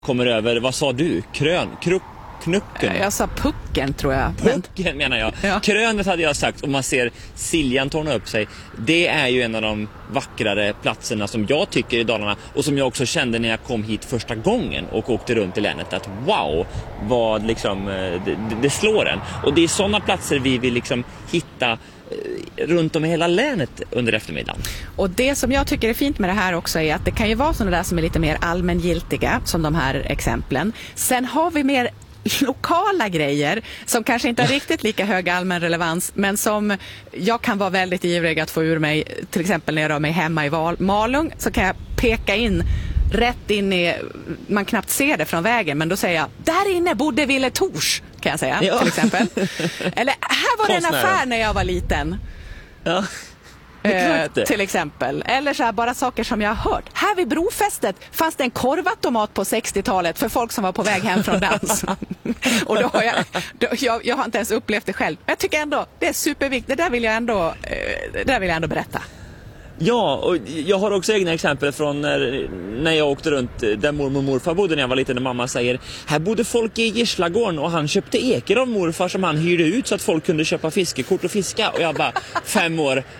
kommer över, vad sa du? Knucken. Jag sa pucken, tror jag. Pucken menar jag. Ja. Krönet hade jag sagt, om man ser Siljan torna upp sig. Det är ju en av de vackrare platserna som jag tycker i Dalarna, och som jag också kände när jag kom hit första gången och åkte runt i länet, att wow, vad liksom det slår en. Och det är sådana platser vi vill liksom hitta runt om i hela länet under eftermiddagen. Och det som jag tycker är fint med det här också är att det kan ju vara sådana där som är lite mer allmängiltiga, som de här exemplen. Sen har vi mer lokala grejer som kanske inte har riktigt lika hög allmän relevans, men som jag kan vara väldigt ivrig att få ur mig. Till exempel när jag rör mig hemma i Malung, så kan jag peka in rätt in i, man knappt ser det från vägen, men då säger jag, där inne bodde Ville Tors, kan jag säga, till exempel. Eller, här var det en affär när jag var liten. Ja. Till exempel. Eller så här, bara saker som jag har hört. Här vid brofästet fanns det en korvautomat på 60-talet för folk som var på väg hem från dans. Och då har jag har inte ens upplevt det själv. Jag tycker ändå det är superviktigt. Det där vill jag ändå berätta. Ja, och jag har också egna exempel från när jag åkte runt där mormor och morfar bodde när jag var liten, och mamma säger, här bodde folk i Gislagården och han köpte eker av morfar som han hyrde ut så att folk kunde köpa fiskekort och fiska. Och jag bara, 5 år,